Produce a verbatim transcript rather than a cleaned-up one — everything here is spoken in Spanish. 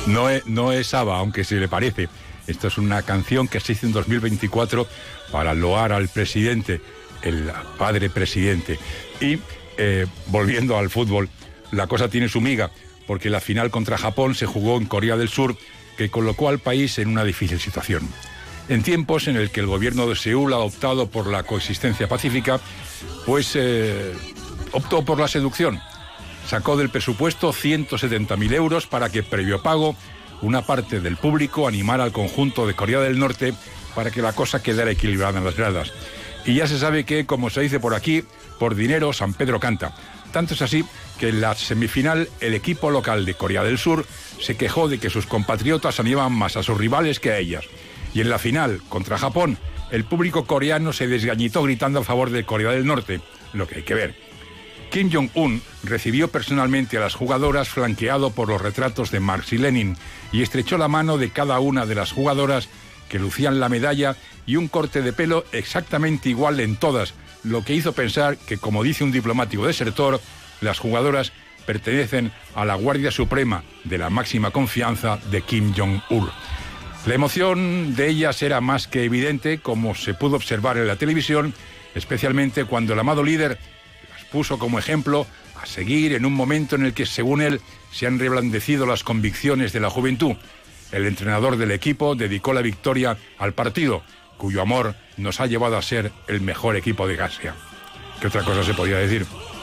No es, no es ABBA, aunque se le parece. Esto es una canción que se hizo en dos mil veinticuatro para loar al presidente, el padre presidente. Y eh, volviendo al fútbol, la cosa tiene su miga, porque la final contra Japón se jugó en Corea del Sur, que colocó al país en una difícil situación. En tiempos en el que el gobierno de Seúl ha optado por la coexistencia pacífica, pues eh, optó por la seducción. Sacó del presupuesto ciento setenta mil euros para que, previo pago, una parte del público animara al conjunto de Corea del Norte para que la cosa quedara equilibrada en las gradas. Y ya se sabe que, como se dice por aquí, por dinero San Pedro canta. Tanto es así que en la semifinal el equipo local de Corea del Sur se quejó de que sus compatriotas animaban más a sus rivales que a ellas. Y en la final, contra Japón, el público coreano se desgañitó gritando a favor de Corea del Norte, lo que hay que ver. Kim Jong-un recibió personalmente a las jugadoras flanqueado por los retratos de Marx y Lenin y estrechó la mano de cada una de las jugadoras que lucían la medalla y un corte de pelo exactamente igual en todas, lo que hizo pensar que, como dice un diplomático desertor, las jugadoras pertenecen a la Guardia Suprema de la máxima confianza de Kim Jong-un. La emoción de ellas era más que evidente, como se pudo observar en la televisión, especialmente cuando el amado líder las puso como ejemplo a seguir en un momento en el que, según él, se han reblandecido las convicciones de la juventud. El entrenador del equipo dedicó la victoria al partido, cuyo amor nos ha llevado a ser el mejor equipo de Asia. ¿Qué otra cosa se podía decir?